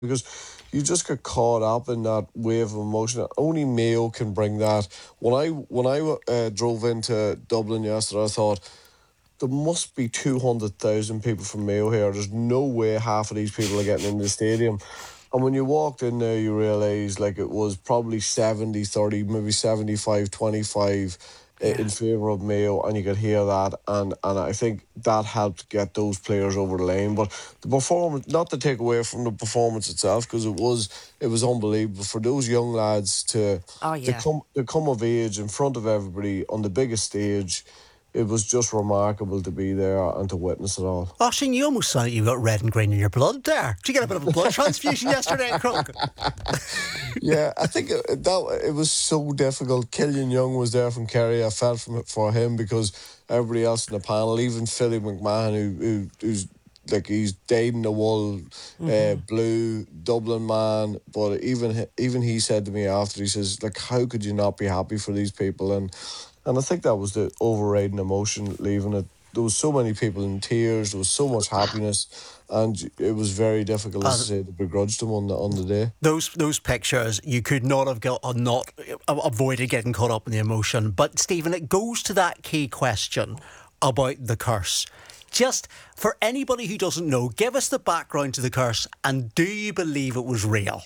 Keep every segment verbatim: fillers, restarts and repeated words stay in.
because you just get caught up in that wave of emotion. Only Mayo can bring that. When I when I uh, drove into Dublin yesterday, I thought, there must be two hundred thousand people from Mayo here. There's no way half of these people are getting into the stadium. And when you walked in there, you realise like it was probably seventy thirty, maybe seventy-five twenty-five yeah. in favour of Mayo, and you could hear that. And, and I think that helped get those players over the line. But the performance, not to take away from the performance itself, because it was it was unbelievable for those young lads to, oh, yeah. to, come, to come of age in front of everybody on the biggest stage. It was just remarkable to be there and to witness it all. Oisín, you almost sound like you got red and green in your blood there. Did you get a bit of a blood transfusion yesterday at Croke? Yeah, I think it, that it was so difficult. Killian Young was there from Kerry. I felt from, for him because everybody else in the panel, even Philly McMahon, who, who who's like he's dyed in the wool, mm-hmm. uh, blue Dublin man. But even even he said to me after, he says, like, how could you not be happy for these people? And. And I think that was the overriding emotion leaving it. There was so many people in tears. There was so much happiness, and it was very difficult, as I say, to begrudge them on the on the day. Those those pictures, you could not have got uh, not uh, avoided getting caught up in the emotion. But Stephen, it goes to that key question about the curse. Just for anybody who doesn't know, give us the background to the curse, and do you believe it was real?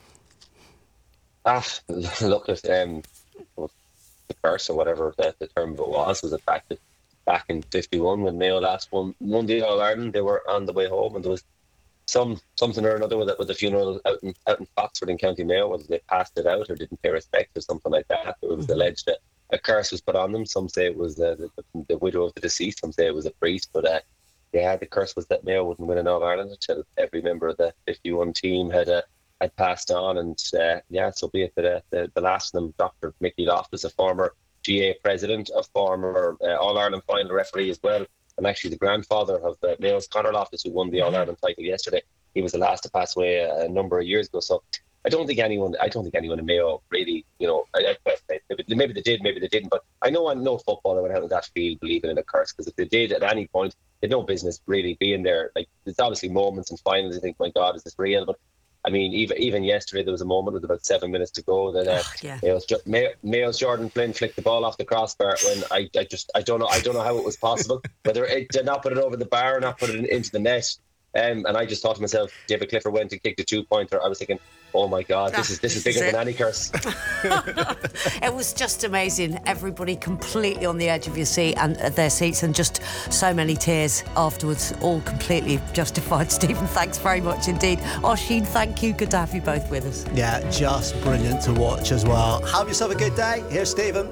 Ah, look at um. the curse or whatever the, the term of it was, was the fact that back in fifty-one when Mayo last won, won the All-Ireland, they were on the way home and there was some something or another with, with the funeral out in, out in Foxford in County Mayo, whether they passed it out or didn't pay respect or something like that. It was alleged that a curse was put on them. Some say it was uh, the, the, the widow of the deceased, some say it was a priest, but uh, yeah, the curse was that Mayo wouldn't win an All-Ireland until every member of the fifty-one team had uh, had passed on, and uh, yeah, so be it that uh, the, the last of them, Doctor Mickey Loftus, a former G A president, a former uh, All-Ireland final referee as well, and actually the grandfather of uh, Mayo's Conor Loftus, who won the All-Ireland title yesterday. He was the last to pass away a, a number of years ago. So I don't think anyone, I don't think anyone in Mayo really, you know, I, I, maybe they did, maybe they didn't, but I know no footballer would have that feel believing in a curse, because if they did at any point, they had no business really being there. Like, there's obviously moments in finals you think, my God, is this real? But I mean, even even yesterday there was a moment with about seven minutes to go that uh, oh, yeah. Mayo's, Mayo, Mayo's Jordan Flynn flicked the ball off the crossbar when I, I just I don't know I don't know how it was possible, whether it did not put it over the bar or not put it in, into the net. Um, and I just thought to myself, David Clifford went to kick the two pointer. I was thinking, oh my God, this is this is bigger than any curse. It was just amazing. Everybody completely on the edge of your seat and their seats, and just so many tears afterwards, all completely justified. Stephen, thanks very much indeed. Oisín, thank you. Good to have you both with us. Yeah, just brilliant to watch as well. Have yourself a good day. Here's Stephen.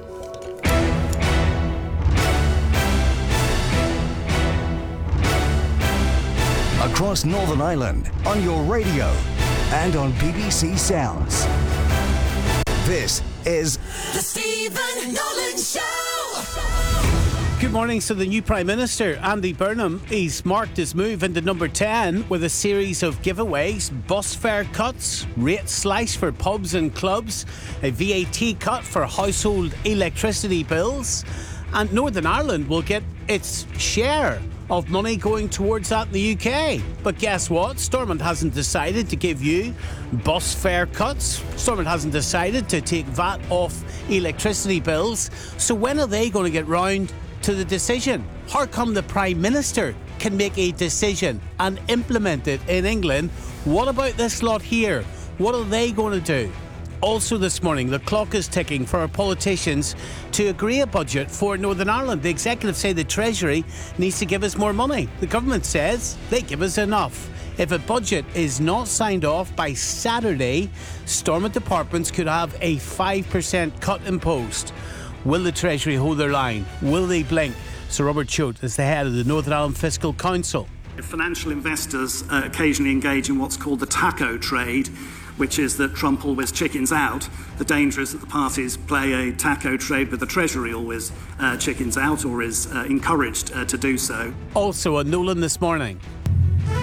Across Northern Ireland, on your radio, and on B B C Sounds. This is The Stephen Nolan Show. Good morning. So the new Prime Minister, Andy Burnham, he's marked his move into number ten with a series of giveaways, bus fare cuts, rate slice for pubs and clubs, a V A T cut for household electricity bills, and Northern Ireland will get its share of money going towards that in the U K. But guess what? Stormont hasn't decided to give you bus fare cuts. Stormont hasn't decided to take V A T off electricity bills. So when are they going to get round to the decision? How come the Prime Minister can make a decision and implement it in England? What about this lot here? What are they going to do? Also this morning, the clock is ticking for our politicians to agree a budget for Northern Ireland. The Executive say the Treasury needs to give us more money. The government says they give us enough. If a budget is not signed off by Saturday, Stormont departments could have a five percent cut imposed. Will the Treasury hold their line? Will they blink? Sir Robert Choate is the head of the Northern Ireland Fiscal Council. If financial investors uh, occasionally engage in what's called the taco trade, which is that Trump always chickens out, the danger is that the parties play a taco trade with the Treasury always uh, chickens out, or is uh, encouraged uh, to do so. Also on Nolan this morning,